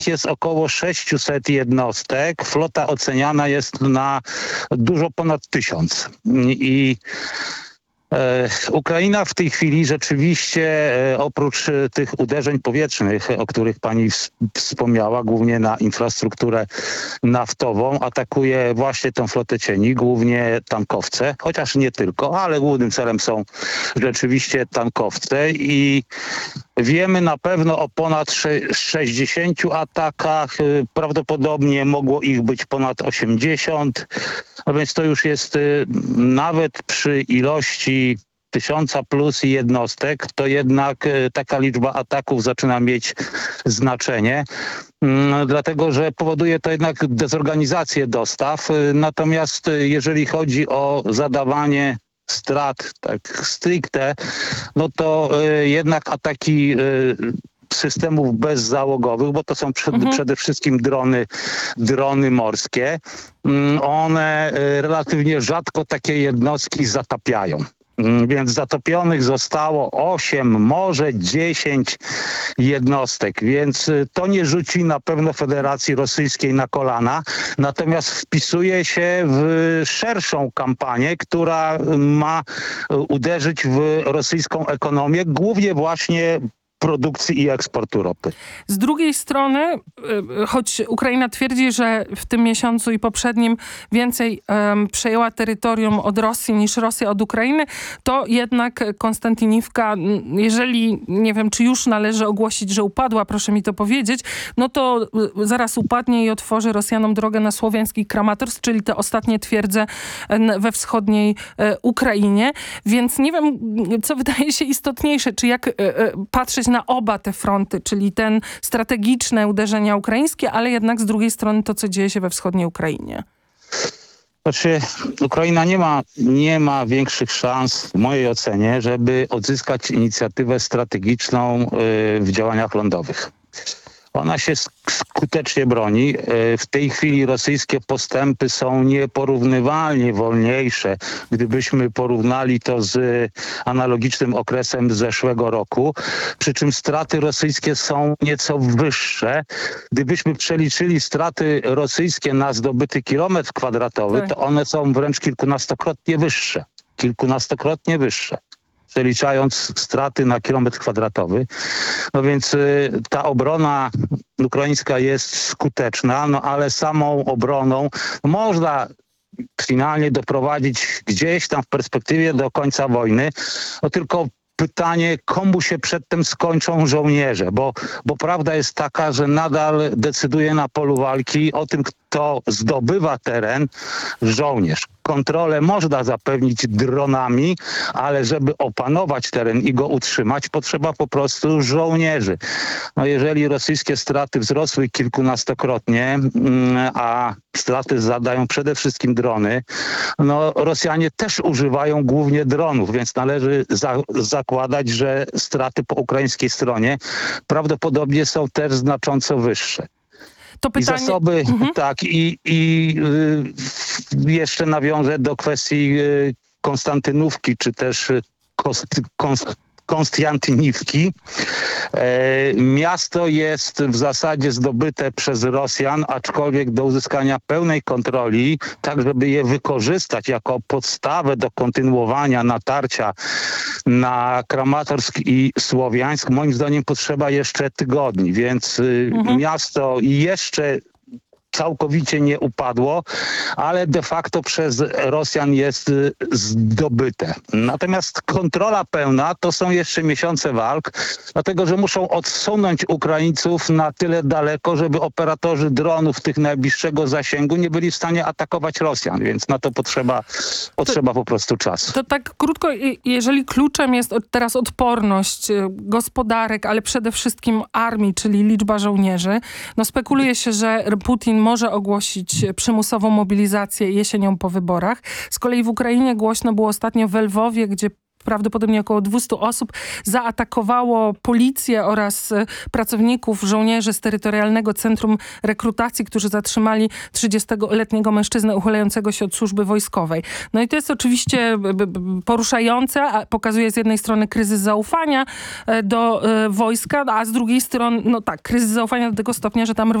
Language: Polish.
jest około 600 jednostek. Flota oceniana jest na dużo ponad 1000. I Ukraina w tej chwili rzeczywiście oprócz tych uderzeń powietrznych, o których pani wspomniała, głównie na infrastrukturę naftową, atakuje właśnie tą flotę cieni, głównie tankowce, chociaż nie tylko, ale głównym celem są rzeczywiście tankowce i wiemy na pewno o ponad 60 atakach, prawdopodobnie mogło ich być ponad 80, a więc to już jest nawet przy ilości 1000 plus jednostek, to jednak taka liczba ataków zaczyna mieć znaczenie, dlatego że powoduje to jednak dezorganizację dostaw. Natomiast jeżeli chodzi o zadawanie strat tak stricte, no to jednak ataki systemów bezzałogowych, bo to są przede wszystkim drony morskie, one relatywnie rzadko takie jednostki zatapiają. Więc zatopionych zostało 8, może 10 jednostek, więc to nie rzuci na pewno Federacji Rosyjskiej na kolana, natomiast wpisuje się w szerszą kampanię, która ma uderzyć w rosyjską ekonomię, głównie właśnie produkcji i eksportu ropy. Z drugiej strony, choć Ukraina twierdzi, że w tym miesiącu i poprzednim więcej przejęła terytorium od Rosji niż Rosja od Ukrainy, to jednak Konstantyniwka, jeżeli, nie wiem, czy już należy ogłosić, że upadła, proszę mi to powiedzieć, no to zaraz upadnie i otworzy Rosjanom drogę na słowiański Kramatorsk, czyli te ostatnie twierdze we wschodniej Ukrainie. Więc nie wiem, co wydaje się istotniejsze, czy jak patrzeć na oba te fronty, czyli ten strategiczne uderzenia ukraińskie, ale jednak z drugiej strony to, co dzieje się we wschodniej Ukrainie. Znaczy, Ukraina nie ma większych szans, w mojej ocenie, żeby odzyskać inicjatywę strategiczną w działaniach lądowych. Ona się skutecznie broni. W tej chwili rosyjskie postępy są nieporównywalnie wolniejsze, gdybyśmy porównali to z analogicznym okresem zeszłego roku. Przy czym straty rosyjskie są nieco wyższe. Gdybyśmy przeliczyli straty rosyjskie na zdobyty kilometr kwadratowy, to one są wręcz kilkunastokrotnie wyższe. Przeliczając straty na kilometr kwadratowy. No więc ta obrona ukraińska jest skuteczna, no ale samą obroną można finalnie doprowadzić gdzieś tam w perspektywie do końca wojny. No tylko pytanie, komu się przedtem skończą żołnierze, bo prawda jest taka, że nadal decyduje na polu walki o tym, kto zdobywa teren, żołnierz. Kontrolę można zapewnić dronami, ale żeby opanować teren i go utrzymać, potrzeba po prostu żołnierzy. No jeżeli rosyjskie straty wzrosły kilkunastokrotnie, a straty zadają przede wszystkim drony, no Rosjanie też używają głównie dronów, więc należy zakładać, że straty po ukraińskiej stronie prawdopodobnie są też znacząco wyższe. To pytanie... I zasoby, tak, i jeszcze nawiążę do kwestii Konstantynówki, czy też Konstiantyniwki. Miasto jest w zasadzie zdobyte przez Rosjan, aczkolwiek do uzyskania pełnej kontroli, tak żeby je wykorzystać jako podstawę do kontynuowania natarcia na Kramatorsk i Słowiańsk, moim zdaniem potrzeba jeszcze tygodni, więc miasto jeszcze całkowicie nie upadło, ale de facto przez Rosjan jest zdobyte. Natomiast kontrola pełna to są jeszcze miesiące walk, dlatego że muszą odsunąć Ukraińców na tyle daleko, żeby operatorzy dronów tych najbliższego zasięgu nie byli w stanie atakować Rosjan, więc na to potrzeba po prostu czasu. To tak krótko, jeżeli kluczem jest teraz odporność gospodarek, ale przede wszystkim armii, czyli liczba żołnierzy, no spekuluje się, że Putin może ogłosić przymusową mobilizację jesienią po wyborach. Z kolei w Ukrainie głośno było ostatnio w Lwowie, gdzie prawdopodobnie około 200 osób zaatakowało policję oraz pracowników, żołnierzy z terytorialnego centrum rekrutacji, którzy zatrzymali 30-letniego mężczyznę uchylającego się od służby wojskowej. No i to jest oczywiście poruszające, a pokazuje z jednej strony kryzys zaufania do wojska, a z drugiej strony, no tak, kryzys zaufania do tego stopnia, że tam